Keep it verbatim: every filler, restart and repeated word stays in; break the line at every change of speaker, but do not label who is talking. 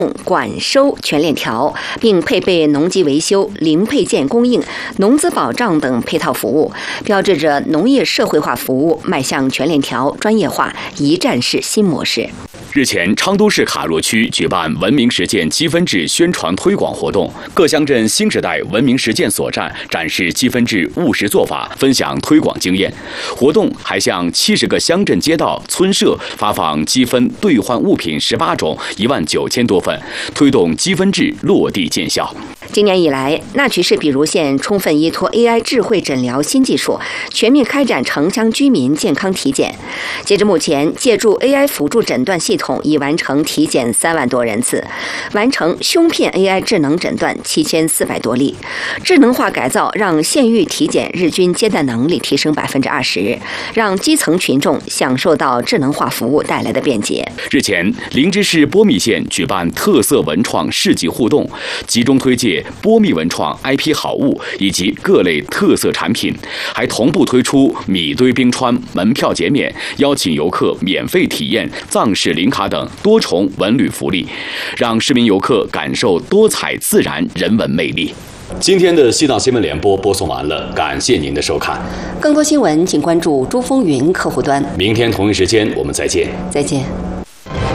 管收全链条，并配备农机维修、零配件供应、农资保障等配套服务，标志着农业社会化服务迈向全链条、专业化、一站式新模式。
日前，昌都市卡若区举办文明实践积分制宣传推广活动，各乡镇新时代文明实践所站展示积分制务实做法，分享推广经验。活动还向七十个乡镇街道、村社发放积分兑换物品十八种，一万九千多份，推动积分制落地见效。
今年以来，那曲市比如县充分依托 A I 智慧诊疗新技术，全面开展城乡居民健康体检。截至目前，借助 A I 辅助诊断系统已完成体检三万多人次，完成胸片 A I 智能诊断七千四百多例。智能化改造让县域体检日均接待能力提升百分之二十，让基层群众享受到智能化服务带来的便捷。
日前，灵芝市波密县举办特色文创市集互动，集中推介波密文创 I P 好物以及各类特色产品，还同步推出米堆冰川门票减免，邀请游客免费体验藏式林卡等多重文旅福利，让市民游客感受多彩自然人文魅力。今天的西藏新闻联播播送完了，感谢您的收看。
更多新闻请关注珠风云客户端。
明天同一时间我们再见。
再见。